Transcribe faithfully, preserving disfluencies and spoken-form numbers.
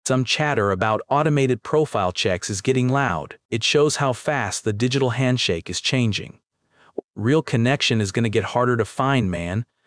Some chatter about automated profile checks is getting loud. It shows how fast the digital handshake is changing. Real connection is going to get harder to find, man.